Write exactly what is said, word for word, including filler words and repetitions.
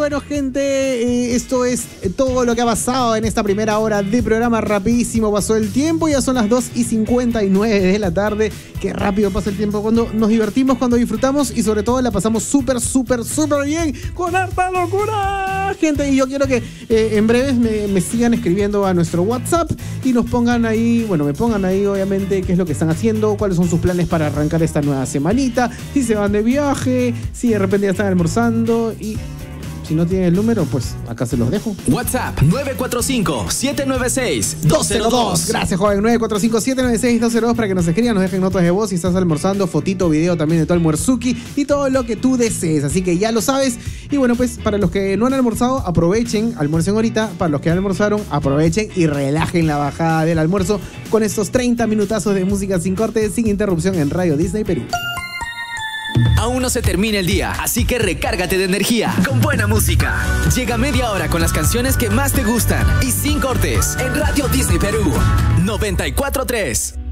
bueno, gente, eh, esto es todo lo que ha pasado en esta primera hora de programa. Rapidísimo pasó el tiempo, ya son las dos y cincuenta y nueve de la tarde. Qué rápido pasa el tiempo cuando nos divertimos, cuando disfrutamos y sobre todo la pasamos súper, súper, súper bien con harta locura, gente. Y yo quiero que eh, en breves me, me sigan escribiendo a nuestro WhatsApp y nos pongan ahí, bueno, me pongan ahí obviamente qué es lo que están haciendo, cuáles son sus planes para arrancar esta nueva semanita, si se van de viaje, si de repente ya están almorzando y... si no tienen el número, pues acá se los dejo. WhatsApp nueve cuatro cinco, siete nueve seis, dos cero dos. Gracias, joven. nueve cuatro cinco, siete nueve seis, dos cero dos para que nos escriban, nos dejen notas de voz si estás almorzando, fotito, video también de todo almuerzuki y todo lo que tú desees. Así que ya lo sabes. Y bueno, pues para los que no han almorzado, aprovechen, almuercen ahorita. Para los que almorzaron, aprovechen y relajen la bajada del almuerzo con estos treinta minutazos de música sin corte, sin interrupción en Radio Disney Perú. Aún no se termina el día, así que recárgate de energía con buena música. Llega media hora con las canciones que más te gustan y sin cortes en Radio Disney Perú noventa y cuatro punto tres.